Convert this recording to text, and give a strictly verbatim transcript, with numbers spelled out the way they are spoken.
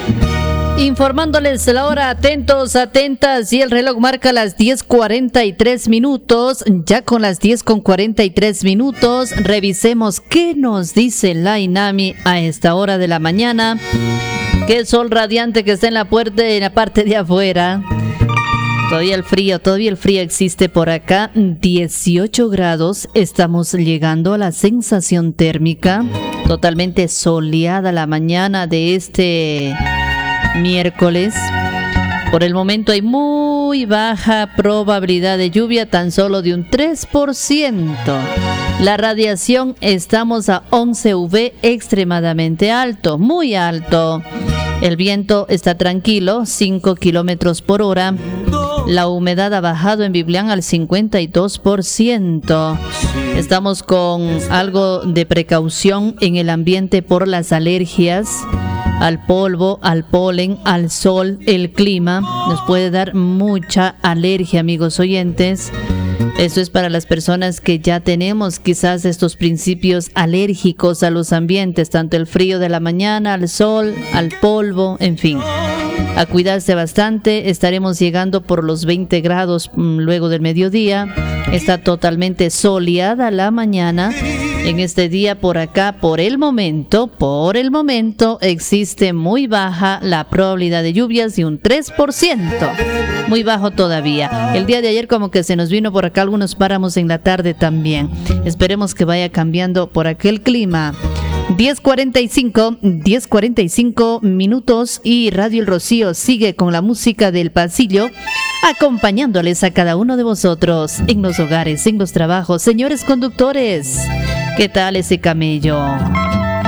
Informándoles la hora, atentos, atentas, y el reloj marca las diez cuarenta y tres minutos. Ya con las diez con cuarenta y tres minutos, revisemos qué nos dice la INAMI a esta hora de la mañana. Qué sol radiante que está en la puerta, en la parte de afuera. Todavía el frío, todavía el frío existe por acá. dieciocho grados, estamos llegando a la sensación térmica. Totalmente soleada la mañana de este miércoles. Por el momento hay muy baja probabilidad de lluvia, tan solo de un tres por ciento. La radiación, estamos a once U V, extremadamente alto, muy alto. El viento está tranquilo, cinco kilómetros por hora. La humedad ha bajado en Biblián al cincuenta y dos por ciento. Estamos con algo de precaución en el ambiente por las alergias al polvo, al polen, al sol. El clima nos puede dar mucha alergia, amigos oyentes. Eso es para las personas que ya tenemos quizás estos principios alérgicos a los ambientes, tanto el frío de la mañana, al sol, al polvo, en fin. A cuidarse bastante. Estaremos llegando por los veinte grados luego del mediodía. Está totalmente soleada la mañana. En este día por acá, por el momento, por el momento, existe muy baja la probabilidad de lluvias de un tres por ciento. Muy bajo todavía. El día de ayer como que se nos vino por acá algunos páramos en la tarde también. Esperemos que vaya cambiando por aquel clima. diez cuarenta y cinco, diez cuarenta y cinco minutos, y Radio El Rocío sigue con la música del pasillo, acompañándoles a cada uno de vosotros en los hogares, en los trabajos. Señores conductores, ¿qué tal ese camello?